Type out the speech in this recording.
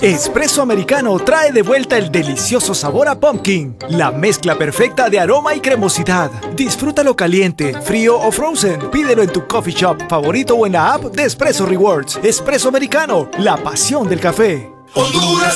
Espresso Americano trae de vuelta el delicioso sabor a pumpkin, la mezcla perfecta de aroma y cremosidad. Disfrútalo caliente, frío o frozen. Pídelo en tu coffee shop favorito o en la app de Espresso Rewards. Espresso Americano, la pasión del café. Honduras